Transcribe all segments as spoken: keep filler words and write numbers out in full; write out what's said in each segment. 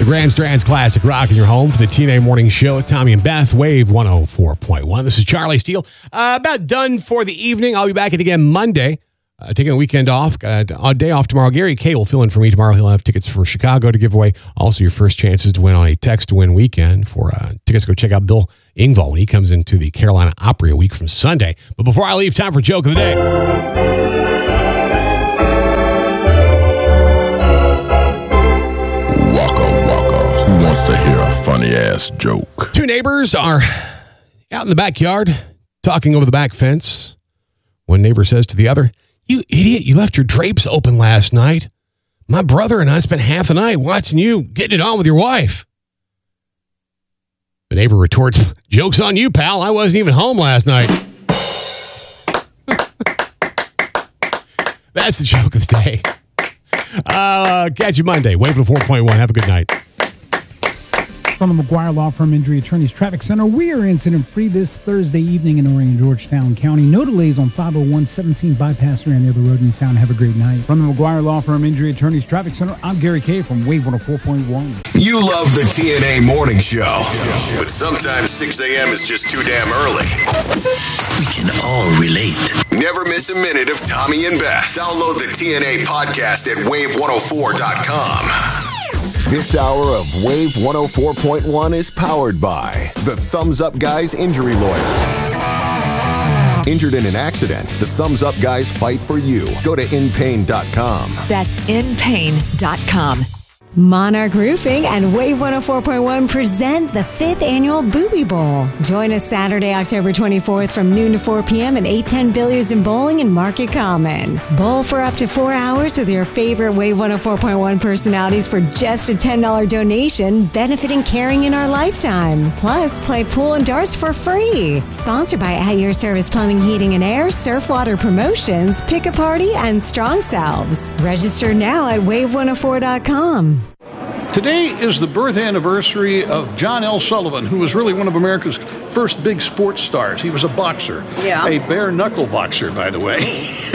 The Grand Strands Classic Rock in your home for the T N A Morning Show with Tommy and Beth, Wave one oh four point one. This is Charlie Steele. Uh, about done for the evening. I'll be back again Monday. Uh, taking a weekend off. Got a day off tomorrow. Gary Kay will fill in for me tomorrow. He'll have tickets for Chicago to give away. Also, your first chances to win on a text-to-win weekend. For uh, tickets, go check out Bill Engvall when he comes into the Carolina Opry a week from Sunday. But before I leave, time for Joke of the Day. Waka waka. Who wants to hear a funny-ass joke? Two neighbors are out in the backyard talking over the back fence. One neighbor says to the other, "You idiot, you left your drapes open last night. My brother and I spent half the night watching you getting it on with your wife." The neighbor retorts, "Joke's on you, pal. I wasn't even home last night." That's the joke of the day. Uh, catch you Monday. Wave to four point one. Have a good night. From the McGuire Law Firm Injury Attorneys Traffic Center, we are incident-free this Thursday evening in Orion, Georgetown County. No delays on five oh one seventeen bypass or any other road in town. Have a great night. From the McGuire Law Firm Injury Attorneys Traffic Center, I'm Gary Kay from Wave one oh four point one. You love the T N A Morning Show, but sometimes six a.m. is just too damn early. We can all relate. Never miss a minute of Tommy and Beth. Download the T N A podcast at wave one oh four dot com. This hour of Wave one oh four point one is powered by the Thumbs Up Guys Injury Lawyers. Injured in an accident, the Thumbs Up Guys fight for you. Go to in pain dot com. That's in pain dot com. Monarch Roofing and Wave one oh four point one present the fifth annual Booby Bowl. Join us Saturday, October twenty-fourth from noon to four p.m. at eight ten Billiards and Bowling in Market Common. Bowl for up to four hours with your favorite Wave one oh four point one personalities for just a ten dollars donation, benefiting Caring in Our Lifetime. Plus, play pool and darts for free. Sponsored by At Your Service Plumbing, Heating and Air, Surfwater Promotions, Pick a Party, and Strong Selves. Register now at wave one oh four dot com. Today is the birth anniversary of John L. Sullivan, who was really one of America's first big sports stars. He was a boxer, yeah. a bare-knuckle boxer, by the way.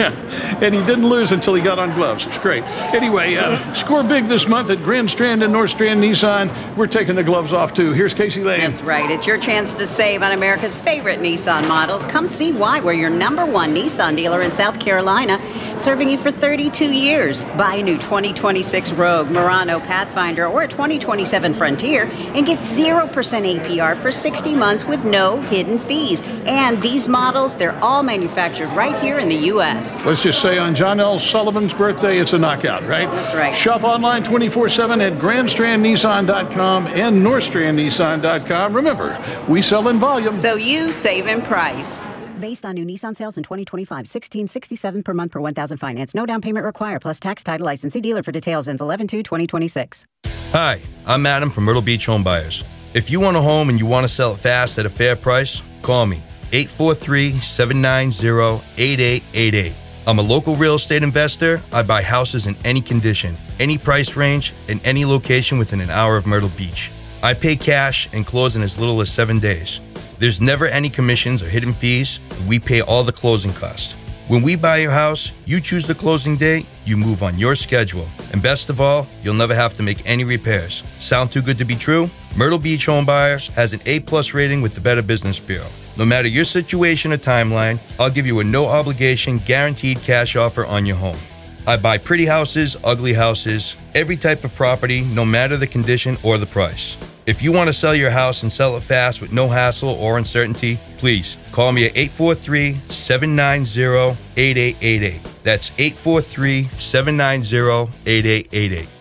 And he didn't lose until he got on gloves. It's great. Anyway, uh, score big this month at Grand Strand and North Strand Nissan. We're taking the gloves off, too. Here's Casey Lane. That's right. It's your chance to save on America's favorite Nissan models. Come see why we're your number one Nissan dealer in South Carolina, serving you for thirty-two years. Buy a new twenty twenty-six Rogue, Murano, Pathfinder, or a twenty twenty-seven Frontier and get zero percent A P R for sixty months with no hidden fees. And these models, they're all manufactured right here in the U S Let's just say on John L. Sullivan's birthday, it's a knockout, right? That's right. Shop online twenty-four seven at grand strand nissan dot com and north strand nissan dot com. Remember, we sell in volume. So you save in price. Based on new Nissan sales in twenty twenty-five, sixteen sixty-seven per month per one thousand finance. No down payment required, plus tax, title, license. See dealer for details. Ends eleven two twenty twenty-six. Hi, I'm Adam from Myrtle Beach Home Buyers. If you want a home and you want to sell it fast at a fair price, call me, eight four three, seven nine zero, eight eight eight eight. I'm a local real estate investor. I buy houses in any condition, any price range, in any location within an hour of Myrtle Beach. I pay cash and close in as little as seven days. There's never any commissions or hidden fees. We pay all the closing costs. When we buy your house, you choose the closing date, you move on your schedule. And best of all, you'll never have to make any repairs. Sound too good to be true? Myrtle Beach Home Buyers has an A plus rating with the Better Business Bureau. No matter your situation or timeline, I'll give you a no-obligation, guaranteed cash offer on your home. I buy pretty houses, ugly houses, every type of property, no matter the condition or the price. If you want to sell your house and sell it fast with no hassle or uncertainty, please call me at eight four three, seven nine zero, eight eight eight eight. That's eight four three, seven nine zero, eight eight eight eight.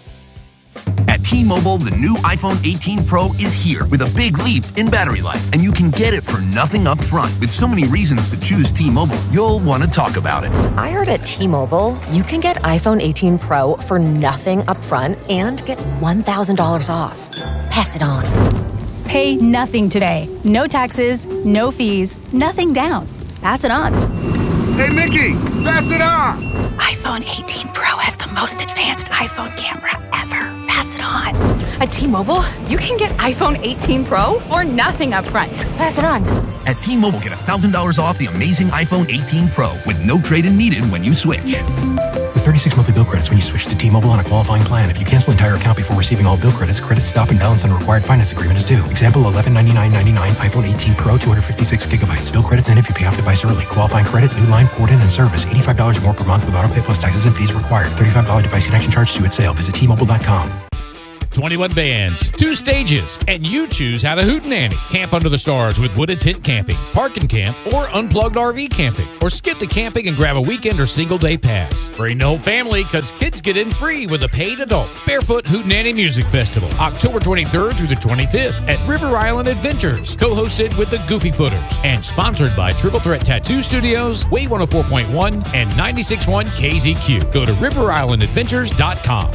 At T-Mobile, the new iPhone eighteen Pro is here with a big leap in battery life, and you can get it for nothing up front. With so many reasons to choose T-Mobile, you'll want to talk about it. I heard at T-Mobile, you can get iPhone eighteen Pro for nothing up front and get one thousand dollars off. Pass it on. Pay nothing today. No taxes, no fees, nothing down. Pass it on. Hey, Mickey, pass it on. iPhone eighteen Pro has the most advanced iPhone camera ever. Pass it on. At T-Mobile, you can get iPhone eighteen Pro for nothing up front. Pass it on. At T-Mobile, get one thousand dollars off the amazing iPhone eighteen Pro with no trade-in needed when you switch. with thirty-six monthly bill credits when you switch to T-Mobile on a qualifying plan. If you cancel entire account before receiving all bill credits, credit stop and balance on a required finance agreement is due. Example, eleven ninety-nine ninety-nine iPhone eighteen Pro, two hundred fifty-six gigabytes. Bill credits in if you pay off device early. Qualifying credit, new line, port in, and service. eighty-five dollars more per month with auto pay plus taxes and fees required. thirty-five dollars device connection charge due at sale. Visit T Mobile dot com. twenty-one bands, two stages, and you choose how to hootenanny. Camp under the stars with Wooded Tent Camping, Park and Camp, or Unplugged R V Camping. Or skip the camping and grab a weekend or single day pass. Bring the whole family because kids get in free with a paid adult. Barefoot Hootenanny Music Festival, October twenty-third through the twenty-fifth at River Island Adventures. Co-hosted with the Goofy Footers and sponsored by Triple Threat Tattoo Studios, Wave one oh four point one, and ninety-six point one K Z Q. Go to river island adventures dot com.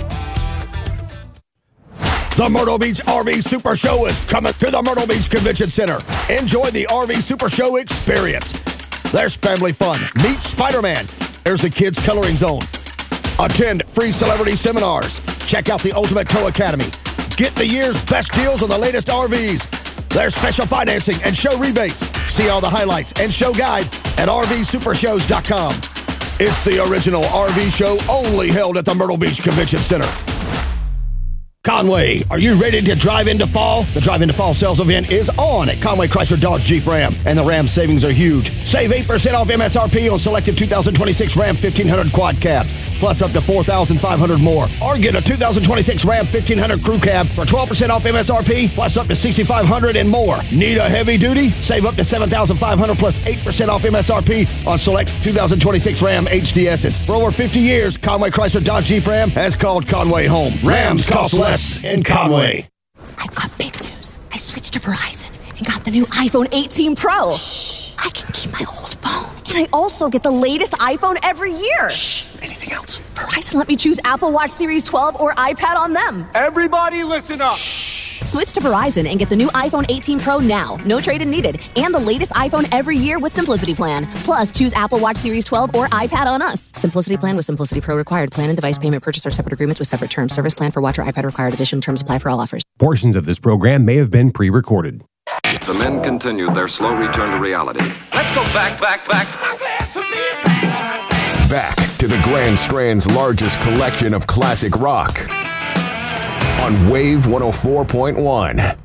The Myrtle Beach R V Super Show is coming to the Myrtle Beach Convention Center. Enjoy the R V Super Show experience. There's family fun. Meet Spider-Man. There's the Kids Coloring Zone. Attend free celebrity seminars. Check out the Ultimate Tow Academy. Get the year's best deals on the latest R Vs. There's special financing and show rebates. See all the highlights and show guide at R V super shows dot com. It's the original R V show only held at the Myrtle Beach Convention Center. Conway, are you ready to drive into fall? The Drive into Fall sales event is on at Conway Chrysler Dodge Jeep Ram, and the Ram savings are huge. Save eight percent off M S R P on selected two thousand twenty-six Ram fifteen hundred quad cabs, plus up to four thousand five hundred more. Or get a two thousand twenty-six Ram fifteen hundred crew cab for twelve percent off M S R P, plus up to six thousand five hundred and more. Need a heavy duty? Save up to seven thousand five hundred plus eight percent off M S R P on select two thousand twenty-six Ram H D Ss. For over fifty years, Conway Chrysler Dodge Jeep Ram has called Conway home. Rams cost less in Conway. I've got big news. I switched to Verizon and got the new iPhone eighteen Pro. Shh. I can keep my old phone. And I also get the latest iPhone every year. Shh. Anything else? Verizon let me choose Apple Watch Series twelve or iPad on them. Everybody listen up. Shh. Switch to Verizon and get the new iPhone eighteen Pro now. No trade-in needed. And the latest iPhone every year with Simplicity Plan. Plus, choose Apple Watch Series twelve or iPad on us. Simplicity Plan with Simplicity Pro required. Plan and device payment purchase are separate agreements with separate terms. Service plan for watch or iPad required. Additional terms apply for all offers. Portions of this program may have been pre-recorded. The men continued their slow return to reality. Let's go back, back, back. Back to the Grand Strand's largest collection of classic rock on Wave one oh four point one.